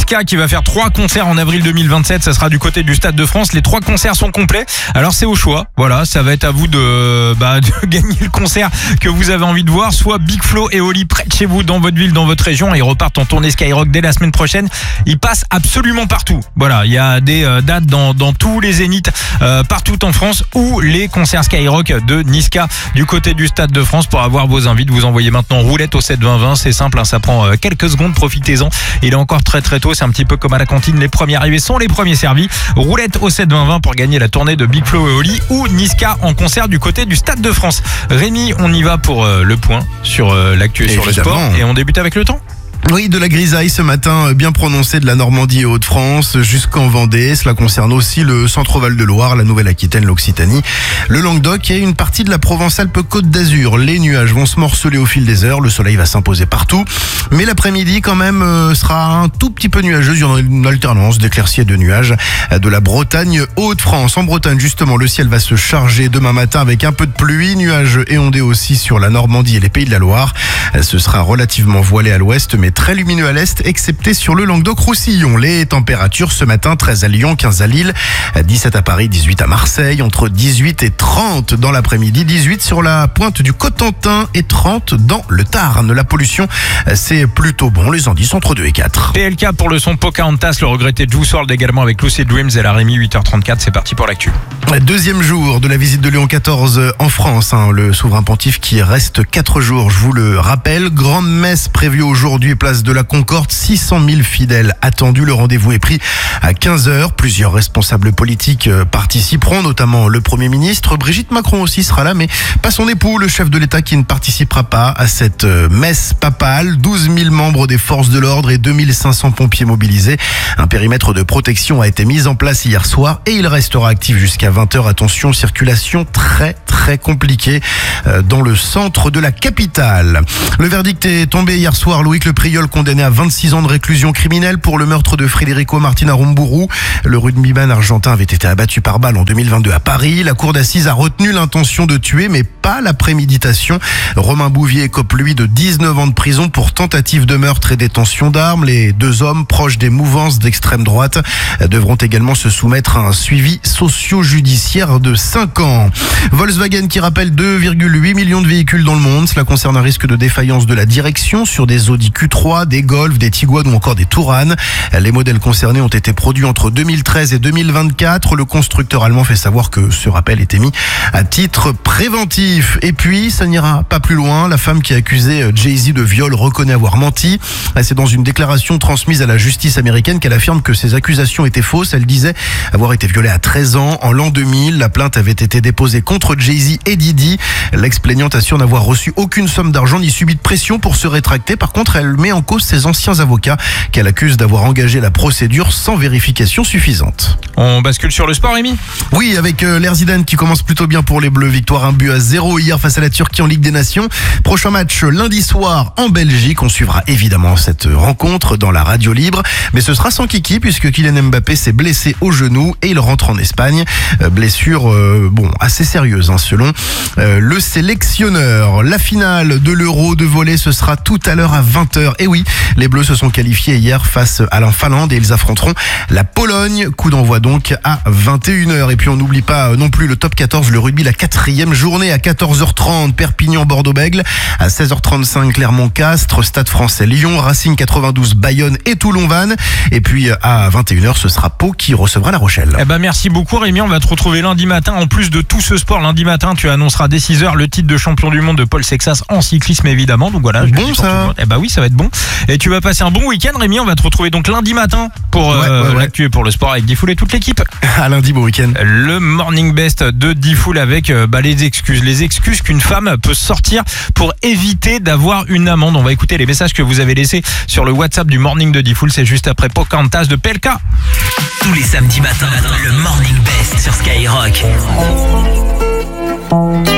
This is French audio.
Niska qui va faire 3 concerts en avril 2027. Ça sera du côté du Stade de France. Les 3 concerts sont complets. Alors c'est au choix. Voilà, ça va être à vous de gagner le concert que vous avez envie de voir. Soit Big Flo et Oli près de chez vous, dans votre ville, dans votre région. Ils repartent en tournée Skyrock dès la semaine prochaine. Ils passent absolument partout. Voilà, il y a des dates dans tous les zéniths partout en France, ou les concerts Skyrock de Niska du côté du Stade de France. Pour avoir vos invites, vous envoyez maintenant roulette au 72020. C'est simple, hein, ça prend quelques secondes. Profitez-en. Il est encore très très tôt. C'est un petit peu comme à la cantine. Les premiers arrivés sont les premiers servis. Roulette au 72020 pour gagner la tournée de Big Flo et Oli ou Niska en concert du côté du Stade de France. Rémi, on y va pour le point sur l'actu et sur le sport. Et on débute avec le temps. Oui, de la grisaille ce matin bien prononcée de la Normandie et Hauts-de-France jusqu'en Vendée. Cela concerne aussi le Centre-Val de Loire, la Nouvelle-Aquitaine, l'Occitanie, le Languedoc et une partie de la Provence-Alpes-Côte d'Azur. Les nuages vont se morceler au fil des heures. Le soleil va s'imposer partout. Mais l'après-midi, quand même, sera un tout petit peu nuageux. Il y aura une alternance d'éclaircies et de nuages de la Bretagne Hauts-de-France. En Bretagne, justement, le ciel va se charger demain matin avec un peu de pluie. Nuages et ondées aussi sur la Normandie et les Pays de la Loire. Ce sera relativement voilé à l'ouest, mais très lumineux à l'est, excepté sur le Languedoc-Roussillon. Les températures ce matin, 13 à Lyon, 15 à Lille, 17 à Paris, 18 à Marseille, entre 18 et 30 dans l'après-midi, 18 sur la pointe du Cotentin et 30 dans le Tarn. La pollution, c'est plutôt bon, les indices entre 2 et 4. PLK pour le son Pocahontas, le regretté Juice WRLD également avec Lucid Dreams et la Rémi, 8h34, c'est parti pour l'actu. Deuxième jour de la visite de Léon XIV en France, le souverain pontife qui reste 4 jours, je vous le rappelle. Grande messe prévue aujourd'hui, place de la Concorde, 600 000 fidèles attendus. Le rendez-vous est pris à 15h. Plusieurs responsables politiques participeront, notamment le Premier ministre. Brigitte Macron aussi sera là, mais pas son époux, le chef de l'État, qui ne participera pas à cette messe papale. 12 000 membres des forces de l'ordre et 2500 pompiers mobilisés. Un périmètre de protection a été mis en place hier soir et il restera actif jusqu'à 20h. Attention, circulation très compliquée dans le centre de la capitale. Le verdict est tombé hier soir. Loïc Le Priol, condamné à 26 ans de réclusion criminelle pour le meurtre de Federico Martin Aramburu. Le rugbyman argentin avait été abattu par balle en 2022 à Paris. La cour d'assises a retenu l'intention de tuer, mais pas la préméditation. Romain Bouvier écope, lui, de 19 ans de prison pour tentative de meurtre et détention d'armes. Les 2 hommes, proches des mouvances d'extrême droite, devront également se soumettre à un suivi socio-judiciaire de 5 ans. Volkswagen qui rappelle 2,8 millions de véhicules dans le monde. Cela concerne un risque de défaillance de la direction sur des Audi Q3, des Golf, des Tiguan ou encore des Touran. Les modèles concernés ont été produits entre 2013 et 2024. Le constructeur allemand fait savoir que ce rappel était mis à titre préventif. Et puis, ça n'ira pas plus loin. La femme qui a accusé Jay-Z de viol reconnaît avoir menti. C'est dans une déclaration transmise à la justice américaine qu'elle affirme que ces accusations étaient fausses. Elle disait avoir été violée à 13 ans en l'an 2000. La plainte avait été déposée contre Jay-Z et Diddy. L'ex-plaignante assure n'avoir reçu aucune somme d'argent ni subi de pression pour se rétracter. Par contre, elle met en cause ses anciens avocats qu'elle accuse d'avoir engagé la procédure sans vérification suffisante. On bascule sur le sport, Rémi ? Oui, avec l'Air Zidane qui commence plutôt bien pour les Bleus. Victoire 1-0 hier face à la Turquie en Ligue des Nations. Prochain match lundi soir en Belgique. On suivra évidemment cette rencontre dans la radio libre. Mais ce sera sans Kiki puisque Kylian Mbappé s'est blessé au genou et il rentre en Espagne. Blessure assez sérieuse selon le sélectionneur. La finale de l'Euro de volley, ce sera tout à l'heure à 20h. Et oui, les Bleus se sont qualifiés hier face à la Finlande et ils affronteront la Pologne. Coup d'envoi donc à 21h. Et puis on n'oublie pas non plus le top 14, le rugby, la 4e journée à 14h30, Perpignan-Bordeaux-Bègles, à 16h35, Clermont-Castres, Stade Français Lyon, Racing 92, Bayonne et Toulon-Vannes. Et puis à 21h, ce sera Pau qui recevra La Rochelle. Merci beaucoup Rémi, on va te retrouver lundi matin. En plus de tout ce sport, lundi matin, tu annonceras dès 6h le titre de champion du monde de Paul Sexas en cyclisme évidemment. Donc voilà, bon ça. Oui, ça va être bon. Et tu vas passer un bon week-end Rémi, on va te retrouver donc lundi matin pour l'actu et pour le sport avec Diffoul et toute l'équipe. À lundi, bon week-end. Le Morning Best de Diffoul avec les excuses qu'une femme peut sortir pour éviter d'avoir une amende. On va écouter les messages que vous avez laissés sur le WhatsApp du Morning de Diffoul, c'est juste après Pocahontas de PLK. Tous les samedis matins, le Morning Best sur Skyrock.